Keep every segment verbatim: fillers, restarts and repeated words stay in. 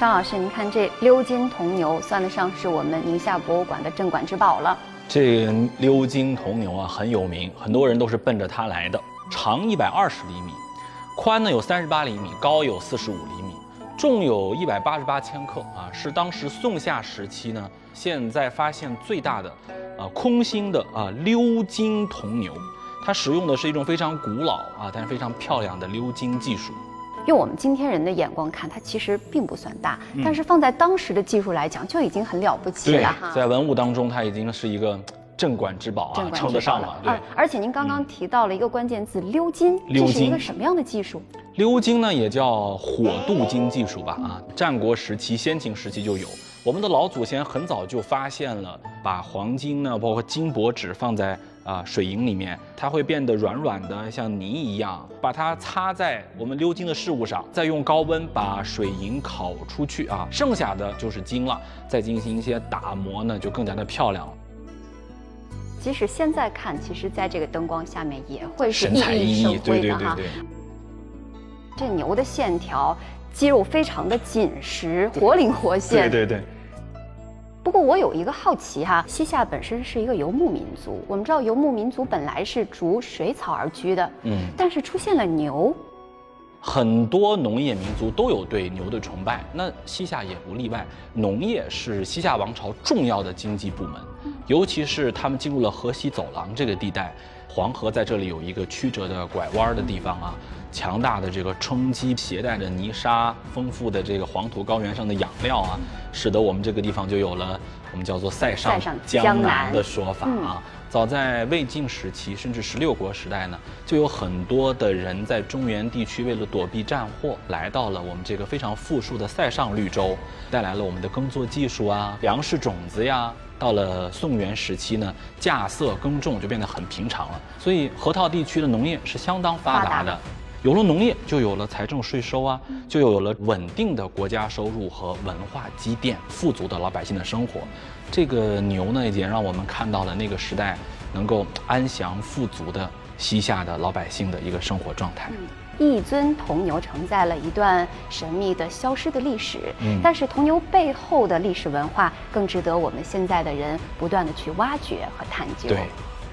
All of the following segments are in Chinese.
张老师，您看这鎏金铜牛算得上是我们宁夏博物馆的镇馆之宝了。 这个鎏金铜牛啊很有名，很多人都是奔着它来的。长一百二十厘米，宽呢有三十八厘米，高有四十五厘米，重有一百八十八千克啊，是当时宋夏时期呢现在发现最大的啊空心的啊鎏金铜牛。它使用的是一种非常古老啊但是非常漂亮的鎏金技术。 用我们今天人的眼光看，它其实并不算大，嗯、但是放在当时的技术来讲，就已经很了不起了哈。 在文物当中，它已经是一个镇馆之宝啊，称得上了。对、 啊，而且您刚刚提到了一个关键字——鎏金，这是一个什么样的技术？ 鎏金呢，也叫火镀金技术吧？啊，战国时期、先秦时期就有。我们的老祖先很早就发现了，把黄金呢，包括金箔纸放在啊、呃、水银里面，它会变得软软的，像泥一样。把它擦在我们鎏金的事物上，再用高温把水银烤出去啊，剩下的就是金了，再进行一些打磨呢，就更加的漂亮了。 即使现在看，其实在这个灯光下面也会是神采奕奕，对对对对。 这牛的线条。肌肉非常的紧实，活灵活现。 对对对。 不过我有一个好奇哈，西夏本身是一个游牧民族，我们知道游牧民族本来是逐水草而居的，嗯，但是出现了牛， 很多农业民族都有对牛的崇拜，那西夏也不例外。农业是西夏王朝重要的经济部门，尤其是他们进入了河西走廊这个地带，黄河在这里有一个曲折的拐弯的地方啊。强大的这个冲击携带着泥沙，丰富的这个黄土高原上的养料啊，使得我们这个地方就有了我们叫做塞上江南的说法啊。嗯、早在魏晋时期，甚至十六国时代呢，就有很多的人在中原地区为了躲避战祸，来到了我们这个非常富庶的塞上绿洲，带来了我们的耕作技术啊、粮食种子呀。到了宋元时期呢，架色耕种就变得很平常了，所以河套地区的农业是相当发达的。有了农业，就有了财政税收啊，就有了稳定的国家收入和文化积淀，富足的老百姓的生活。这个牛呢，也让我们看到了那个时代能够安详富足的西夏的老百姓的一个生活状态。 嗯、一尊铜牛承载了一段神秘的消失的历史，嗯、但是铜牛背后的历史文化更值得我们现在的人不断的去挖掘和探究。 对。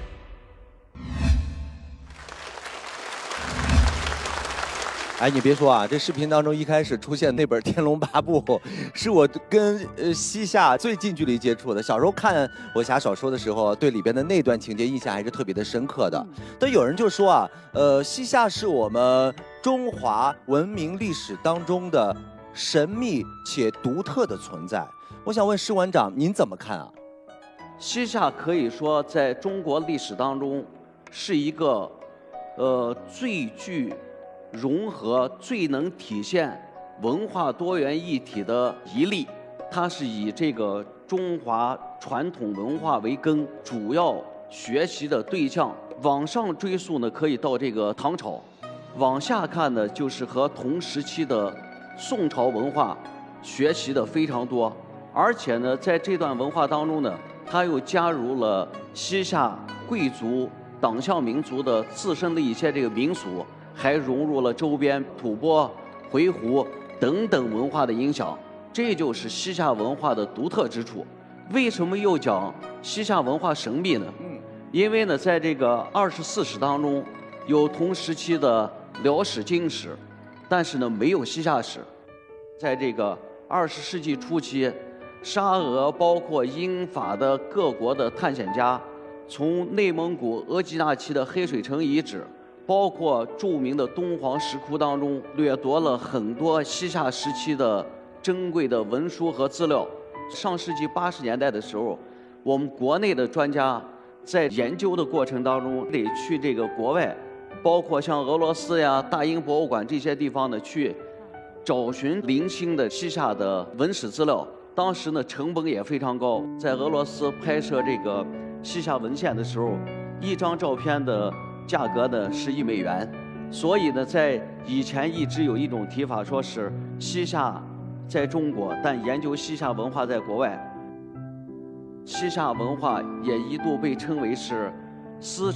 哎，你别说啊，这视频当中一开始出现那本《天龙八部》，是我跟呃西夏最近距离接触的。小时候看武侠小说的时候，对里边的那段情节印象还是特别的深刻的。但有人就说啊，呃，西夏是我们中华文明历史当中的神秘且独特的存在。我想问施馆长，您怎么看啊？ 西夏可以说在中国历史当中是一个呃最具融合、最能体现文化多元一体的一例。它是以这个中华传统文化为根，主要学习的对象往上追溯呢，可以到这个唐朝；往下看呢，就是和同时期的宋朝文化学习的非常多。而且呢，在这段文化当中呢，它又加入了西夏贵族、党项民族的自身的一些这个民俗。还融入了周边吐蕃、回鹘等等文化的影响，这就是西夏文化的独特之处。为什么又讲西夏文化神秘呢？嗯，因为呢，在这个二十四史当中，有同时期的辽史、金史，但是呢，没有西夏史。在这个二十世纪初期，沙俄包括英法的各国的探险家，从内蒙古额济纳旗的黑水城遗址。包括著名的敦煌石窟当中，掠夺了很多西夏时期的珍贵的文书和资料。上世纪八十年代的时候，我们国内的专家在研究的过程当中，得去这个国外，包括像俄罗斯呀、大英博物馆这些地方呢，去找寻零星的西夏的文史资料。当时呢，成本也非常高。在俄罗斯拍摄这个西夏文献的时候，一张照片的价格呢是一美元，所以呢，在以前一直有一种提法，说是西夏在中国，但研究西夏文化在国外。西夏文化也一度被称为是丝